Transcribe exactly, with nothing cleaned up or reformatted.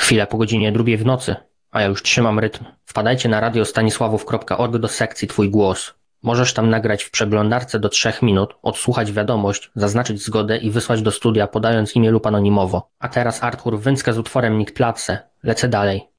Chwilę po godzinie drugiej w nocy, a ja już trzymam rytm. Wpadajcie na radio stanisławów kropka org do sekcji Twój głos. Możesz tam nagrać w przeglądarce do trzech minut, odsłuchać wiadomość, zaznaczyć zgodę i wysłać do studia podając imię lub anonimowo. A teraz Artur Węckę z utworem Nikt Platse. Lecę dalej.